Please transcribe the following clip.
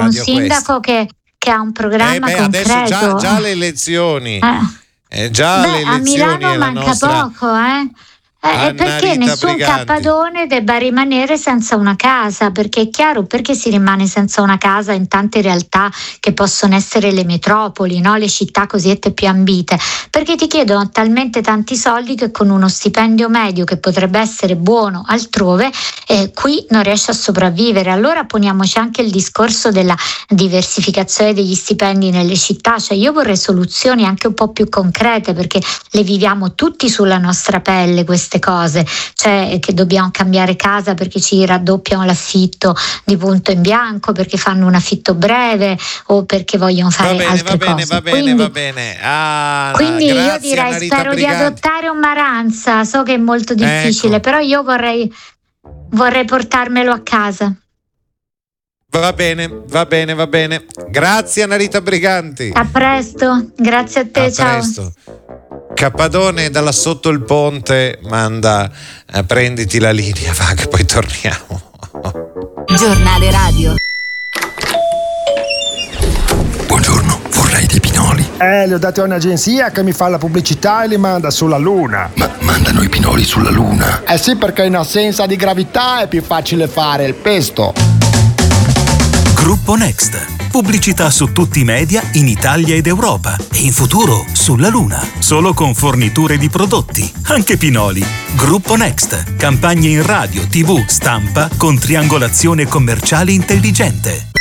un sindaco che ha un programma concreto. Adesso già le elezioni. Già le elezioni a Milano manca poco, perché nessun cappadone debba rimanere senza una casa, perché è chiaro perché si rimane senza una casa in tante realtà che possono essere le metropoli, no? Le città cosiddette più ambite, perché ti chiedono talmente tanti soldi che con uno stipendio medio che potrebbe essere buono altrove, qui non riesce a sopravvivere. Allora poniamoci anche il discorso della diversificazione degli stipendi nelle città, cioè io vorrei soluzioni anche un po' più concrete, perché le viviamo tutti sulla nostra pelle queste cose, cioè che dobbiamo cambiare casa perché ci raddoppiano l'affitto di punto in bianco, perché fanno un affitto breve o perché vogliono fare altre cose. Va bene. Quindi io direi, spero di adottare un Maranza, so che è molto difficile, però io vorrei portarmelo a casa. Va bene. Grazie Annarita Briganti. A presto, grazie a te, ciao. Presto. Cappadone dalla sotto il ponte manda prenditi la linea, va che poi torniamo. Giornale radio. Buongiorno, vorrei dei pinoli. Li ho dati a un'agenzia che mi fa la pubblicità e li manda sulla Luna. Ma mandano i pinoli sulla Luna? Sì, perché in assenza di gravità è più facile fare il pesto. Gruppo Next. Pubblicità su tutti i media in Italia ed Europa e in futuro sulla Luna. Solo con forniture di prodotti, anche pinoli. Gruppo Next. Campagne in radio, TV, stampa con triangolazione commerciale intelligente.